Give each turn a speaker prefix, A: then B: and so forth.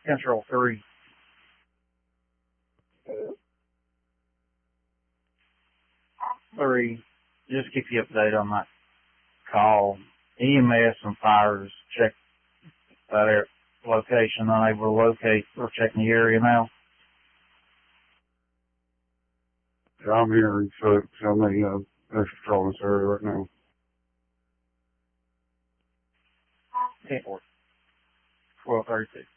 A: Control 3. Three, just keep you updated on that call. EMS and fires check that location, unable to locate. We're checking the area now.
B: Yeah, I'm hearing folks. I'm they're patrolling this area right now.
A: 10-4. 12:36.